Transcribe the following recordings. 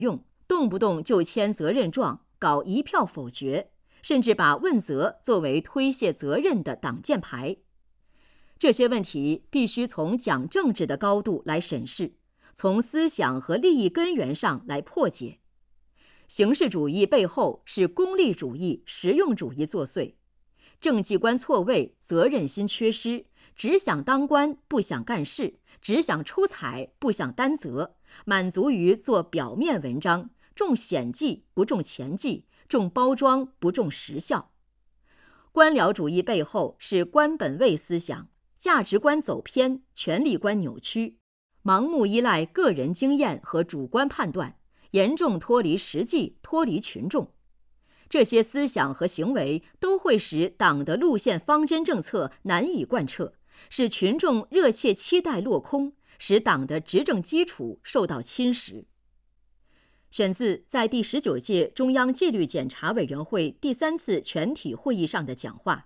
用，动不动就签责任状，搞一票否决，甚至把问责作为推卸责任的挡箭牌。这些问题必须从讲政治的高度来审视，从思想和利益根源上来破解。形式主义背后是功利主义、实用主义作祟，政绩观错位，责任心缺失，只想当官不想干事，只想出彩不想担责，满足于做表面文章，重显技不重前技，重包装不重实效。官僚主义背后是官本位思想，价值观走偏，权力观扭曲，盲目依赖个人经验和主观判断，严重脱离实际，脱离群众。这些思想和行为都会使党的路线方针政策难以贯彻，使群众热切期待落空，使党的执政基础受到侵蚀。选自在第19届中央纪律检查委员会第3次全体会议上的讲话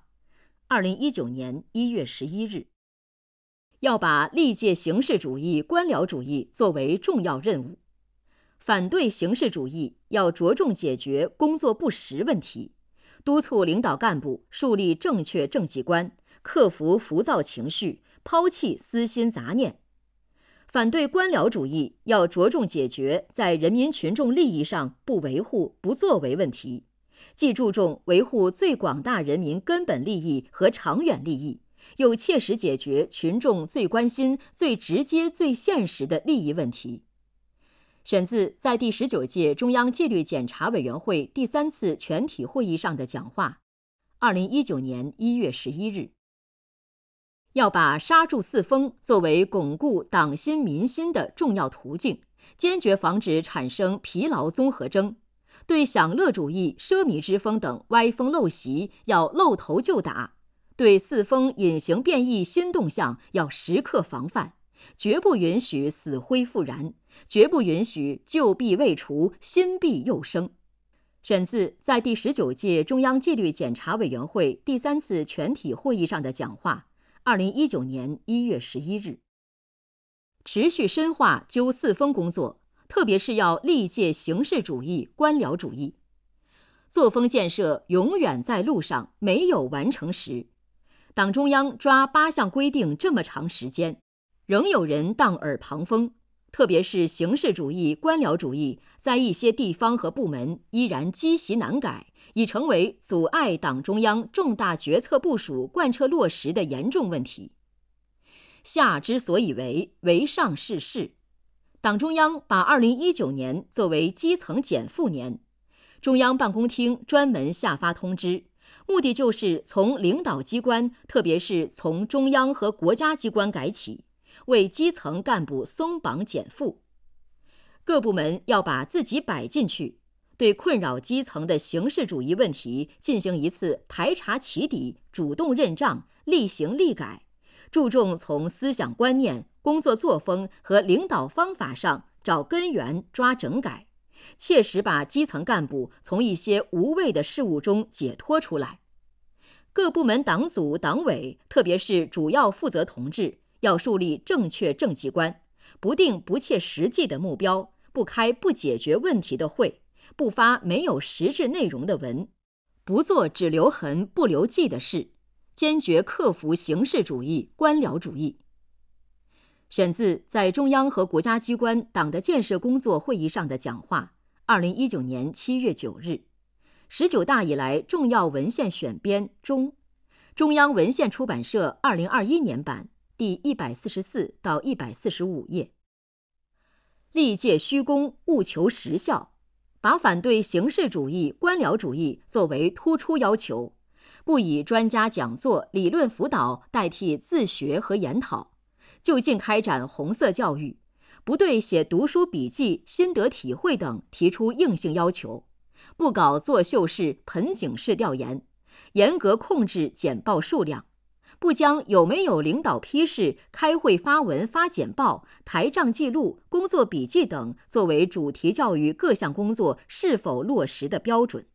，2019年1月11日。要把历届形式主义、官僚主义作为重要任务。反对形式主义要着重解决工作不实问题，督促领导干部树立正确政绩观，克服浮躁情绪，抛弃私心杂念。反对官僚主义要着重解决在人民群众利益上不维护、不作为问题，既注重维护最广大人民根本利益和长远利益，又切实解决群众最关心、最直接、最现实的利益问题。选自在第19届中央纪律检查委员会第3次全体会议上的讲话，2019年1月11日。要把刹住四风作为巩固党心民心的重要途径，坚决防止产生疲劳综合征。对享乐主义、奢靡之风等歪风陋习要露头就打，对四风隐形变异新动向要时刻防范，绝不允许死灰复燃，绝不允许旧弊未除，新弊又生。选自在第19届中央纪律检查委员会第3次全体会议上的讲话，2019年1月11日。持续深化纠四风工作，特别是要力戒形式主义、官僚主义。作风建设永远在路上，没有完成时。党中央抓8项规定这么长时间，仍有人当耳旁风，特别是形式主义、官僚主义在一些地方和部门依然积习难改，已成为阻碍党中央重大决策部署贯彻落实的严重问题。下之所以为，为上是事。党中央把2019年作为基层减负年，中央办公厅专门下发通知，目的就是从领导机关，特别是从中央和国家机关改起，为基层干部松绑减负。各部门要把自己摆进去，对困扰基层的形式主义问题进行一次排查起底，主动认账，厉行厉改，注重从思想观念、工作作风和领导方法上找根源、抓整改，切实把基层干部从一些无谓的事务中解脱出来。各部门党组党委，特别是主要负责同志，要树立正确政绩观，不定不切实际的目标，不开不解决问题的会，不发没有实质内容的文，不做只留痕不留迹的事，坚决克服形式主义、官僚主义。选自在中央和国家机关党的建设工作会议上的讲话，2019年7月9日。19大以来重要文献选编中，中央文献出版社2021年版第144到145页。力戒虚功，务求实效，把反对形式主义、官僚主义作为突出要求，不以专家讲座、理论辅导代替自学和研讨，就近开展红色教育，不对写读书笔记、心得体会等提出硬性要求，不搞作秀式、盆景式调研，严格控制简报数量，不将有没有领导批示、开会发文发简报、台账记录、工作笔记等作为主题教育各项工作是否落实的标准。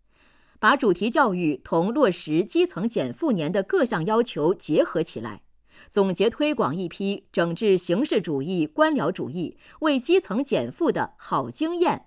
把主题教育同落实基层减负年的各项要求结合起来， 总结推广一批整治形式主义、官僚主义、为基层减负的好经验